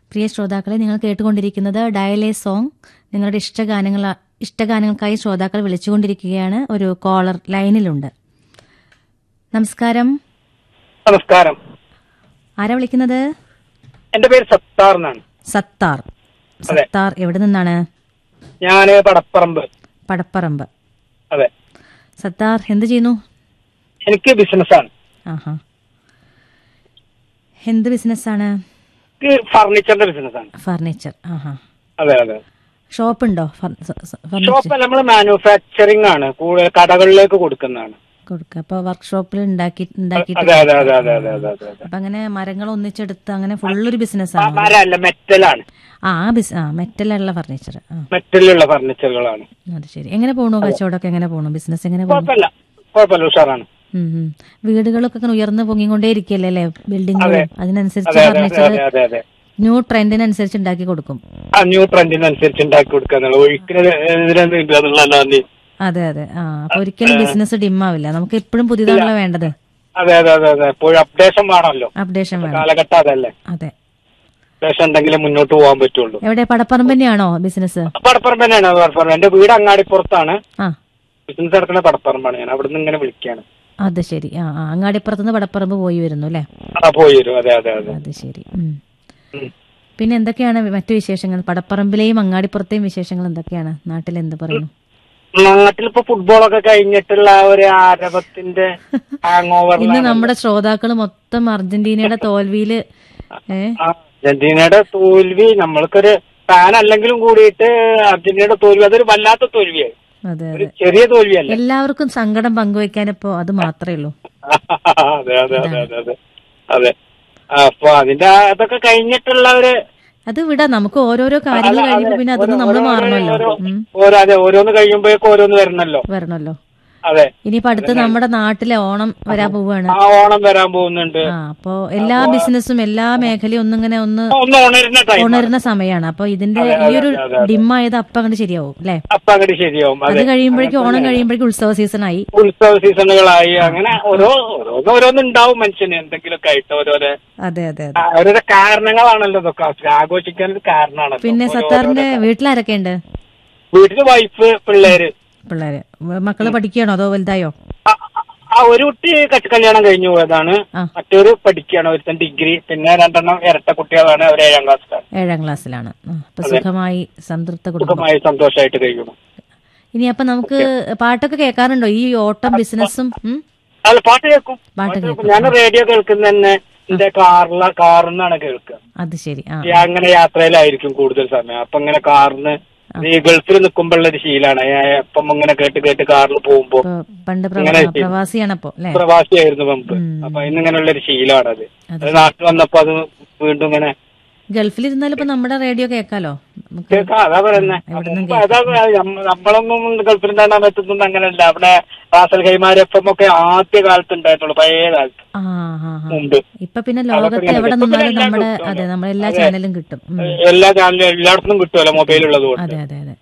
പ്രിയ ശ്രോതാക്കളെ, നിങ്ങൾ കേട്ടുകൊണ്ടിരിക്കുന്നത് ഡയൽ എ സോങ്. നിങ്ങളുടെ ഇഷ്ടഗാനങ്ങൾക്കായി ശ്രോതാക്കൾ വിളിച്ചുകൊണ്ടിരിക്കുകയാണ്. ഒരു കോളർ ലൈനിലുണ്ട്. നമസ്കാരം. നമസ്കാരം. ആരാ വിളിക്കുന്നത്? എന്റെ പേര് സത്താർ എന്നാണ്. സത്താർ. സത്താർ എവിടെ നിന്നാണ്? ഞാന് പടപ്പറമ്പ്. പടപ്പറമ്പ്. അതെ. സത്താർ എന്ത് ചെയ്യുന്നു? എനിക്ക് ബിസിനസ്സാണ്. ആഹാ. എന്ത് ബിസിനസ്സാണ്? ഫർണിച്ചറിന്റെ ബിസിനസ്സാണ്. ഫർണിച്ചർ. ആഹാ. അതെ അതെ. ഷോപ്പുണ്ടോ? ഷോപ്പ് നമ്മൾ മാനുഫാക്ചറിംഗ് ആണ്, കൂടുതൽ കടകളിലേക്ക് കൊടുക്കുന്നതാണ്. അപ്പൊ വർക്ക്ഷോപ്പിൽ അപ്പൊ അങ്ങനെ മരങ്ങൾ ഒന്നിച്ചെടുത്ത് അങ്ങനെ ഫുള്ളൊരു ബിസിനസ്സാണ്. മരമല്ല, മെറ്റലാണ്. മെറ്റലുള്ള ഫർണിച്ചർ. മെറ്റലുള്ള ഫർണിച്ചറുകളാണ്. അത് ശരി. എങ്ങനെ പോണു കച്ചവടമൊക്കെ? എങ്ങനെ പോണു ബിസിനസ്? എങ്ങനെ പോണു? കുഴപ്പമില്ല, ഉഷാറാണ്. വീടുകളൊക്കെ ഉയർന്നു പൊങ്ങിക്കൊണ്ടേ ഇരിക്കല്ലേ അല്ലെ? ബിൽഡിങ്ങുകളും അതിനനുസരിച്ച് ഫർണിച്ചർ ന്യൂ ട്രെൻഡിനനുസരിച്ച് ഉണ്ടാക്കി കൊടുക്കും. ന്യൂ ട്രെൻഡിനനുസരിച്ച് ഉണ്ടാക്കി കൊടുക്കുക. അതെ അതെ. അപ്പൊ ഒരിക്കലും ബിസിനസ് ഡിമ്മാവില്ല. നമുക്ക് എപ്പോഴും പുതിയതാണല്ലോ വേണ്ടത്. അതെ അതെ അതെ അതെ. എപ്പോഴും അപ്ഡേഷൻ വേണമല്ലോ. അപ്ഡേഷൻ വേണം. കാലഘട്ടം അതല്ലേ. അതെ. അപ്ഡേഷൻ ഉണ്ടെങ്കിലേ മുന്നോട്ട് പോകാൻ പറ്റുള്ളൂ. എവിടെ? പടപ്പറമ്പ് തന്നെയാണോ ബിസിനസ്? പടപ്പറമ്പ് തന്നെയാണ്. പടപ്പറമ്പ്. എന്റെ വീട് അങ്ങാടിപ്പുറത്താണ്. ബിസിനസ് നടക്കുന്ന പടപ്പറമ്പാണ്. ഞാൻ അവിടെ നിന്ന് ഇങ്ങനെ വിളിക്കാണ്. അത് ശരി. അങ്ങാടിപ്പുറത്തുനിന്ന് പടപ്പറമ്പ് പോയി വരുന്നു അല്ലേ? പോയി വരും. അതെ അതെ അതെ. അത് ശരി. പിന്നെ എന്തൊക്കെയാണ് മറ്റു വിശേഷങ്ങൾ? പടപ്പറമ്പിലെയും അങ്ങാടിപ്പുറത്തെയും വിശേഷങ്ങൾ എന്തൊക്കെയാണ്? നാട്ടിൽ എന്ത് പറയുന്നു? നാട്ടിലിപ്പോ ഫുട്ബോളൊക്കെ കഴിഞ്ഞിട്ടുള്ള ഒരു ആരവത്തിന്റെ ഹാങ് ഓവർ. ഇന്ന് നമ്മുടെ ശ്രോതാക്കള് മൊത്തം അർജന്റീനയുടെ തോൽവിയില്. അർജന്റീനയുടെ തോൽവി നമ്മൾക്കൊരു ഫാൻ അല്ലെങ്കിലും കൂടിയിട്ട് അർജന്റീനയുടെ തോൽവി അതൊരു വല്ലാത്ത തോൽവിയായി. ചെറിയ തോൽവിയല്ല. എല്ലാവർക്കും സങ്കടം പങ്കുവെക്കാനിപ്പോ അത് മാത്രമേ ഉള്ളൂ. അതെ അതെ അതെ അതെ അതെ അതെ. അപ്പൊ അതിന്റെ അതൊക്കെ കഴിഞ്ഞിട്ടുള്ള ഒരു അത് വിടാം. നമുക്ക് ഓരോരോ കാര്യങ്ങൾ കഴിയുമ്പോ പിന്നെ അതൊന്നും നമ്മൾ മാറണമല്ലോ. ഓരോന്ന് കഴിയുമ്പോഴേക്കും ഓരോന്ന് വരണല്ലോ. അതെ. ഇനിയിപ്പോ അടുത്ത് നമ്മുടെ നാട്ടിലെ ഓണം വരാൻ പോവാണ്. ഓണം വരാൻ പോകുന്നുണ്ട്. അപ്പൊ എല്ലാ ബിസിനസ്സും എല്ലാ മേഖലയും ഒന്ന് ഉണരുന്ന സമയമാണ്. അപ്പൊ ഇതിന്റെ ഈ ഒരു ഡിമ്മായത് അപ്പം അങ്ങോട്ട് ശരിയാവും അല്ലെ? ശരിയാവും. അത് കഴിയുമ്പോഴേക്കും ഓണം കഴിയുമ്പോഴേക്കും ഉത്സവ സീസണായി. ഉത്സവ സീസണുകളായി. അങ്ങനെ ഓരോന്നുണ്ടാവും മനുഷ്യന് എന്തെങ്കിലുമൊക്കെ ആയിട്ട് ഓരോരോ. അതെ അതെ അതെ. ഓരോരോ കാരണങ്ങളാണല്ലോ ഇതൊക്കെ ആഘോഷിക്കാൻ ഒരു കാരണമാണ്. പിന്നെ സത്താറിന്റെ വീട്ടിലാരൊക്കെ ഉണ്ട്? വീട്ടില് വൈഫ്, പിള്ളേര്. മക്കള് പഠിക്കുകയാണോ അതോ വലുതായോ? ഒരു കുട്ടി കല്യാണം കഴിഞ്ഞു പോയതാണ്. മറ്റൊരു പഠിക്കുകയാണ്. ഒരുത്തൻ ഡിഗ്രി. പിന്നെ 2 ഇരട്ട കുട്ടികളാണ്. അവർ 7ാം ക്ലാസ്സിലാണ്. 7ാം ക്ലാസ്സിലാണ്. സുഖമായി സുഖമായി സന്തോഷമായിട്ട് കഴിയുന്നു. ഇനി അപ്പൊ നമുക്ക് പാട്ടൊക്കെ കേൾക്കാറുണ്ടോ ഈ ഓട്ടം ബിസിനസ്സും? അല്ല, പാട്ട് കേൾക്കും. ഞാൻ റേഡിയോ കേൾക്കുന്ന തന്നെ എന്റെ കാറിന്നാണ് കേൾക്കുക. അത് ശരി. അങ്ങനെ യാത്രയിലായിരിക്കും കൂടുതൽ സമയം. അപ്പൊ ഇങ്ങനെ കാറിന് ഈ ഗൾഫിൽ നിൽക്കുമ്പോഴുള്ള ഒരു ശീലാണ്. അപ്പം ഇങ്ങനെ കേട്ട് കാറിൽ പോകുമ്പോ പ്രവാസിയായിരുന്നു മുമ്പ്. അപ്പൊ ഇന്നിങ്ങനെയുള്ള ഒരു ശീലമാണ് അത്. നാട്ടിൽ വന്നപ്പോ അത് വീണ്ടും ഇങ്ങനെ ഗൾഫിലിരുന്നാലും ഇപ്പൊ നമ്മുടെ റേഡിയോ കേൾക്കാലോ. കേൾക്കാം. അതാ പറയുന്നത്. നമ്മളൊന്നും ഗൾഫിലുണ്ടാകാൻ പറ്റുന്നത് അങ്ങനെയല്ല. അവിടെ റാസൽ ഖൈമാർ എഫ്എം ഒക്കെ ആദ്യ കാലത്ത് ഉണ്ടായിട്ടുള്ളൂ, പഴയ കാലത്ത് മുമ്പ്. ഇപ്പൊ പിന്നെ ലോകത്ത് എവിടെ നിന്നാലും നമ്മുടെ എല്ലാ ചാനലും കിട്ടും. എല്ലാ ചാനലും എല്ലായിടത്തും കിട്ടുമല്ലോ, മൊബൈലുള്ളത് കൊണ്ട്. അതെ അതെ അതെ.